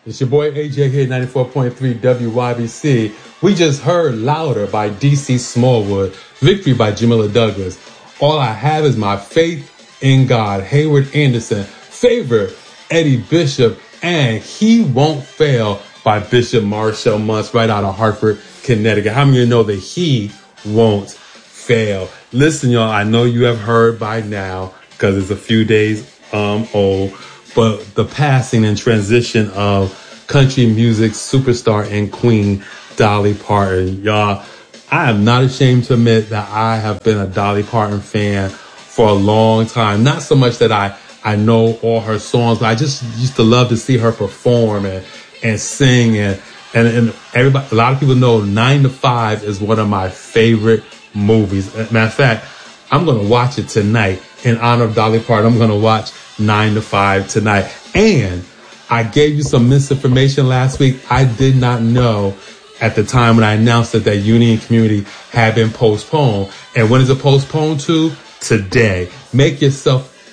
It's your boy AJ here, 94.3 WYBC. We just heard Louder by DC Smallwood, Victory by Jamila Douglas. All I Have Is My Faith in God, Hayward Anderson, Favor, Eddie Bishop, and He Won't Fail by Bishop Marshall Muntz right out of Hartford, Connecticut. How many of you know that He Won't Fail? Listen, y'all, I know you have heard by now because it's a few days old, but the passing and transition of country music superstar and queen Dolly Parton. Y'all, I am not ashamed to admit that I have been a Dolly Parton fan for a long time. Not so much that I know all her songs, but I just used to love to see her perform and sing. And everybody, a lot of people know 9 to 5 is one of my favorite movies. Matter of fact, I'm going to watch it tonight in honor of Dolly Parton. I'm going to watch 9 to 5 tonight. And I gave you some misinformation last week. I did not know at the time when I announced that Unity and Community had been postponed. And when is it postponed to? Today. Make your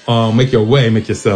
way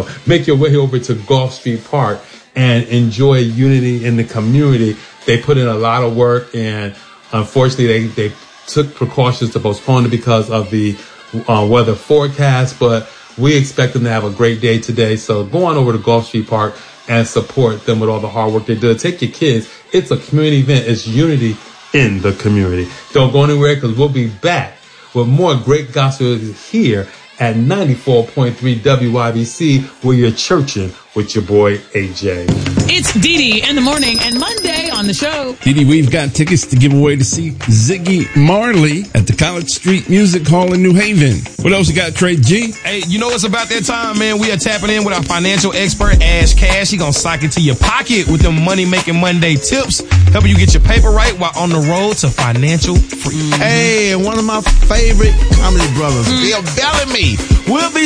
over to Gulf Street Park and enjoy Unity in the community. They put in a lot of work, and unfortunately they took precautions to postpone it because of the weather forecast, but we expect them to have a great day today. So go on over to Gulf Street Park and support them with all the hard work they do. Take your kids. It's a community event. It's Unity in the community. Don't go anywhere because we'll be back with more great gospel here at 94.3 WYBC, where you're churching with your boy AJ. It's Dee in the morning and Monday on the show. Dee, we've got tickets to give away to see Ziggy Marley at the College Street Music Hall in New Haven. What else you got, Trey G? Hey, you know it's about that time, man. We are tapping in with our financial expert, Ash Cash. He gonna sock it to your pocket with them Money Making Monday tips, helping you get your paper right while on the road to financial freedom. Hey, one of my favorite comedy brothers, Bill Bellamy, will be